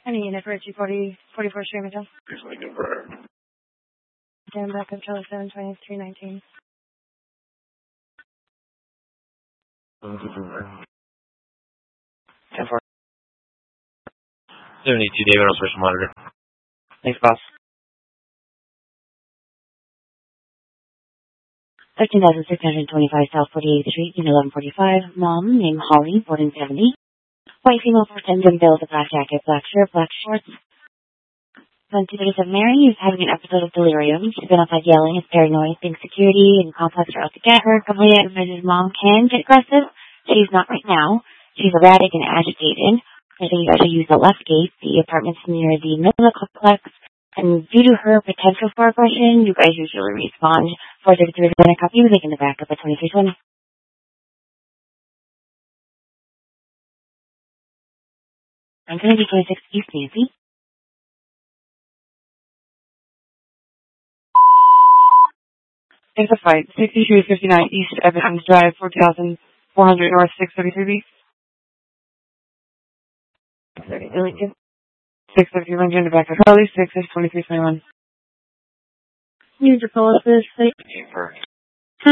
Any unit for G40, 44 Streamington. Usually good for her. Stand back up, Charlie 72319. 10-4. 72 David, I'll switch monitor. Thanks, boss. 13,625 South 48th Street, Unit 1145. Mom, name Holly, boarding 70. White female, 410, build, a black jacket, black shirt, black shorts. 2237 Mary is having an episode of delirium. She's been outside yelling, is paranoid, thinks security and complex are out to get her. Company admitted mom can get aggressive. She's not right now. She's erratic and agitated. I think you guys should use the left gate. The apartment's near the middle of the complex. And due to her potential for aggression, you guys usually respond. 433 is going to copy. We're making the backup at 2320. I'm going to be 26 East Nancy. There's a fight. 6359 East Evans Drive, 4,400 North, 633B. 633 Ranger in the back of Charlie, 6 2321. Use your policies.